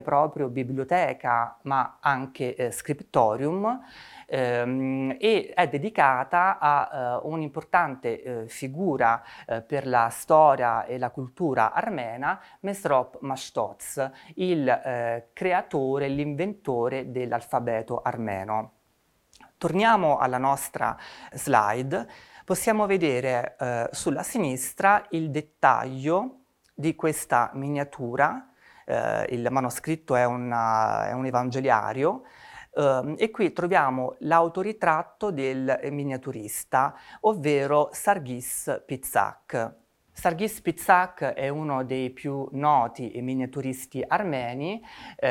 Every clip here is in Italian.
proprio biblioteca ma anche scriptorium, e è dedicata a un'importante figura per la storia e la cultura armena, Mesrop Mashtoz, il creatore, l'inventore dell'alfabeto armeno. Torniamo alla nostra slide. Possiamo vedere sulla sinistra il dettaglio di questa miniatura. Il manoscritto è un evangeliario, e qui troviamo l'autoritratto del miniaturista, ovvero Sarghis Pizzak. Sarghis Pizzak è uno dei più noti miniaturisti armeni.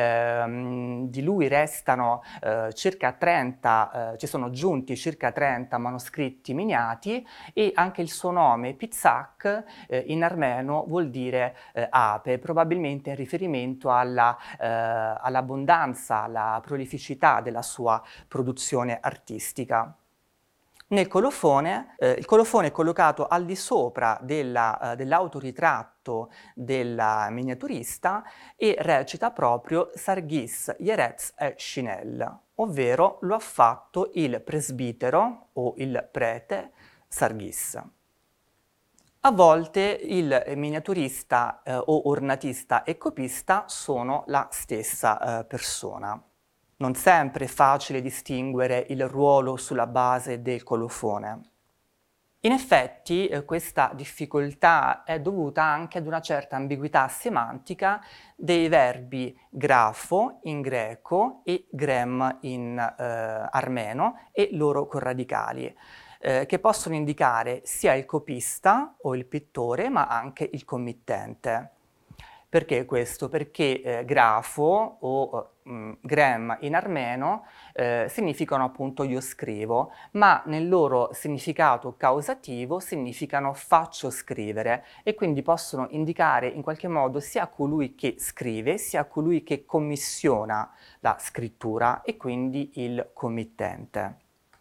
Di lui restano circa 30, ci sono giunti circa 30 manoscritti miniati, e anche il suo nome Pizzak in armeno vuol dire ape, probabilmente in riferimento all'abbondanza, alla prolificità della sua produzione artistica. Nel colofone, il colofone è collocato al di sopra dell'autoritratto del miniaturista e recita proprio Sarghis Yerez e Shinel, ovvero lo ha fatto il presbitero o il prete Sarghis. A volte il miniaturista o ornatista e copista sono la stessa persona. Non sempre è facile distinguere il ruolo sulla base del colofone. In effetti questa difficoltà è dovuta anche ad una certa ambiguità semantica dei verbi grafo in greco e grem in armeno e loro corradicali, che possono indicare sia il copista o il pittore, ma anche il committente. Perché questo? Perché grafo o grem in armeno significano appunto io scrivo, ma nel loro significato causativo significano faccio scrivere, e quindi possono indicare in qualche modo sia colui che scrive, sia colui che commissiona la scrittura, e quindi il committente.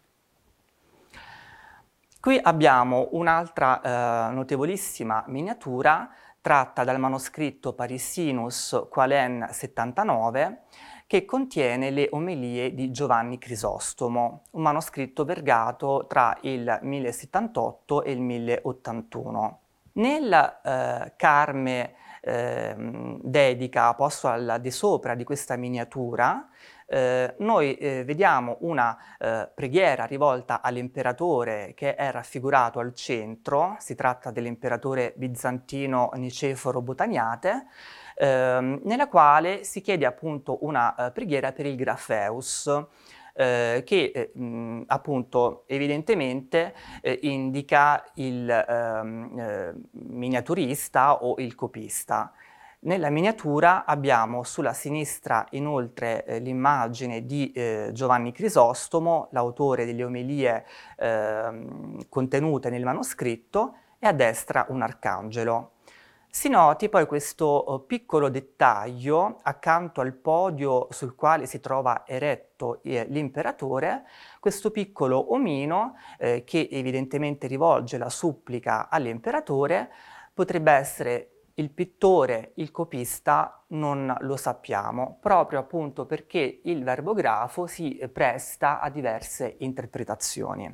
Qui abbiamo un'altra notevolissima miniatura tratta dal manoscritto Parisinus Qualen 79, che contiene le omelie di Giovanni Crisostomo, un manoscritto vergato tra il 1078 e il 1081. Nel carme dedica posto al di sopra di questa miniatura, noi vediamo una preghiera rivolta all'imperatore che è raffigurato al centro. Si tratta dell'imperatore bizantino Niceforo Botaniate, nella quale si chiede appunto una preghiera per il Grafeus, che appunto evidentemente indica il miniaturista o il copista. Nella miniatura abbiamo sulla sinistra inoltre l'immagine di Giovanni Crisostomo, l'autore delle omelie contenute nel manoscritto, e a destra un arcangelo. Si noti poi questo piccolo dettaglio accanto al podio sul quale si trova eretto l'imperatore, questo piccolo omino che evidentemente rivolge la supplica all'imperatore. Potrebbe essere il pittore, il copista, non lo sappiamo, proprio appunto perché il verbo grafo si presta a diverse interpretazioni.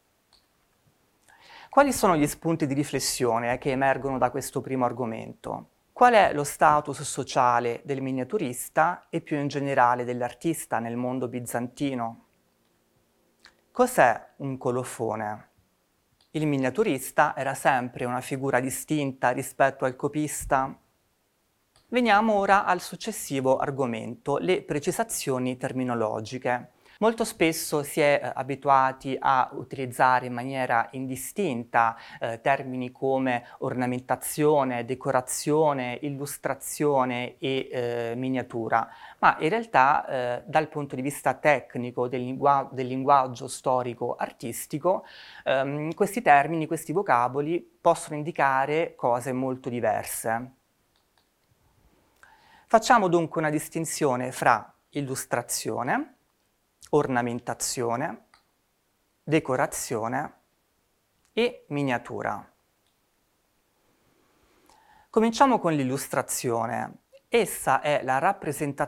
Quali sono gli spunti di riflessione che emergono da questo primo argomento? Qual è lo status sociale del miniaturista e più in generale dell'artista nel mondo bizantino? Cos'è un colofone? Il miniaturista era sempre una figura distinta rispetto al copista? Veniamo ora al successivo argomento, le precisazioni terminologiche. Molto spesso si è abituati a utilizzare in maniera indistinta termini come ornamentazione, decorazione, illustrazione e miniatura, ma in realtà dal punto di vista tecnico del linguaggio storico-artistico, questi termini, questi vocaboli possono indicare cose molto diverse. Facciamo dunque una distinzione fra illustrazione, ornamentazione, decorazione e miniatura. Cominciamo con l'illustrazione. Essa è la rappresentazione